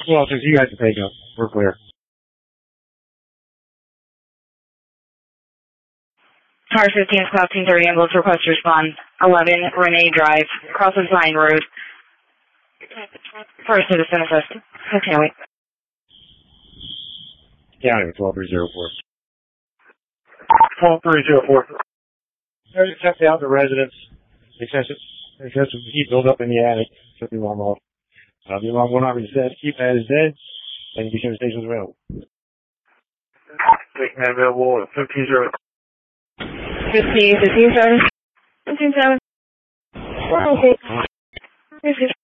Well, since you guys can take up, we're clear. Car 15 is Cloud Team 30 ambulance request to respond. 11 Renee Drive, crosses Vine Road. First citizen assist. Okay, wait. County 12304. 12304. Already checked out the residence. Excessive heat buildup in the attic. Should be alarm off. The alarm will not reset. Keypad is dead. And you can stations available. Keypad available at 15-0. 15-7. 15-7.